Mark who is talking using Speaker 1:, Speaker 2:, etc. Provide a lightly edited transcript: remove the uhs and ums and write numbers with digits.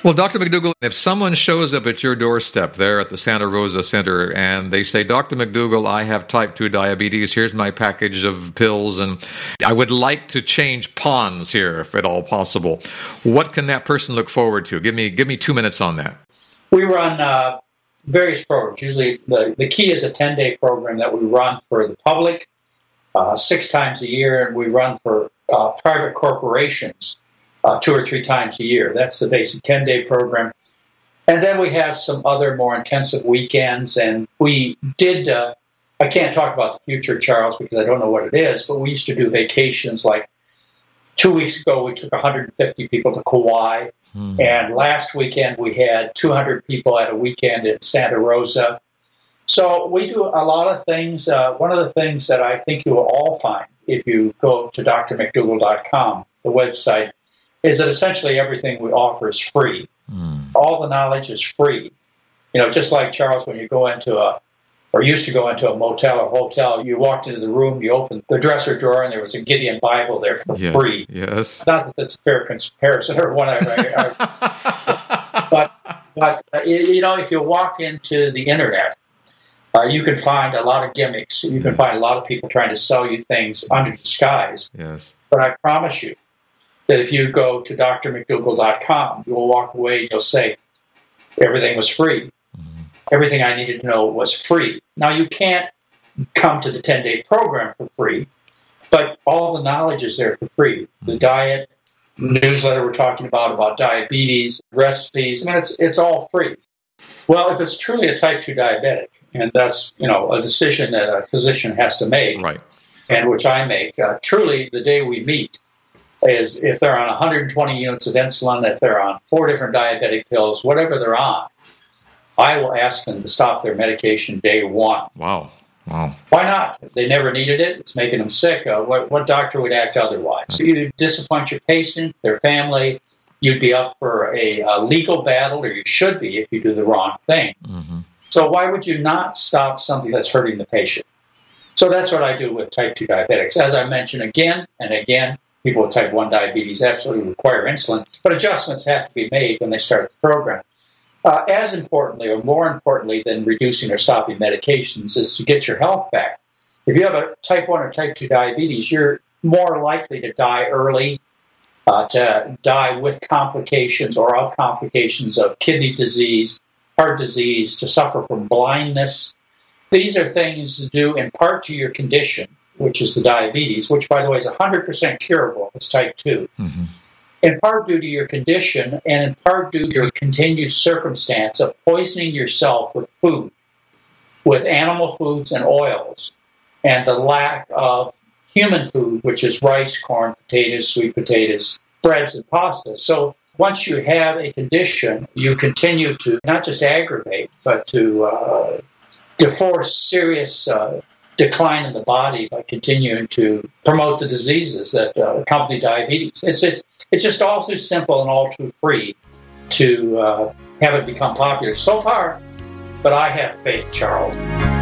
Speaker 1: Well, Dr. McDougall, if someone shows up at your doorstep there at the Santa Rosa Center and they say, Dr. McDougall, I have type 2 diabetes, here's my package of pills, and I would like to change ponds here, if at all possible, what can that person look forward to? Give me 2 minutes on that.
Speaker 2: We run various programs. Usually the key is a 10-day program that we run for the public 6 times a year, and we run for private corporations 2 or 3 times a year. That's the basic 10-day program. And then we have some other more intensive weekends. And we did, I can't talk about the future, Charles, because I don't know what it is, but we used to do vacations. Like 2 weeks ago, we took 150 people to Kauai. And last weekend, we had 200 people at a weekend in Santa Rosa. So we do a lot of things. One of the things that I think you will all find if you go to drmcdougall.com, the website, is that essentially everything we offer is free. All the knowledge is free. You know, just like, Charles, when you go into used to go into a motel or hotel, you walked into the room, you opened the dresser drawer, and there was a Gideon Bible there for free.
Speaker 1: Yes.
Speaker 2: Not that that's a fair comparison or one but you know, if you walk into the internet, you can find a lot of gimmicks. You can find a lot of people trying to sell you things under disguise.
Speaker 1: Yes.
Speaker 2: But I promise you, that if you go to drmcdougall.com, you will walk away and you'll say, everything was free. Everything I needed to know was free. Now, you can't come to the 10-day program for free, but all the knowledge is there for free. The diet, newsletter we're talking about diabetes, recipes, I mean, it's all free. Well, if it's truly a type 2 diabetic, and that's, you know, a decision that a physician has to make,
Speaker 1: right,
Speaker 2: and which I make, truly the day we meet, is if they're on 120 units of insulin, if they're on 4 different diabetic pills, whatever they're on, I will ask them to stop their medication day 1.
Speaker 1: Wow.
Speaker 2: Why not? They never needed it. It's making them sick. What doctor would act otherwise? So you disappoint your patient, their family. You'd be up for a legal battle, or you should be if you do the wrong thing. So why would you not stop something that's hurting the patient? So that's what I do with type 2 diabetics. As I mentioned again and again, people with type 1 diabetes absolutely require insulin, but adjustments have to be made when they start the program. As importantly, or more importantly than reducing or stopping medications, is to get your health back. If you have a type 1 or type 2 diabetes, you're more likely to die early, to die with complications or of complications of kidney disease, heart disease, to suffer from blindness. These are things to do in part to your condition, which is the diabetes, which, by the way, is 100% curable if it's type 2. In part due to your condition, and in part due to your continued circumstance of poisoning yourself with food, with animal foods and oils, and the lack of human food, which is rice, corn, potatoes, sweet potatoes, breads, and pasta. So once you have a condition, you continue to not just aggravate, but to force serious decline in the body by continuing to promote the diseases that accompany diabetes. It's just all too simple and all too free to have it become popular so far, but I have faith, Charles.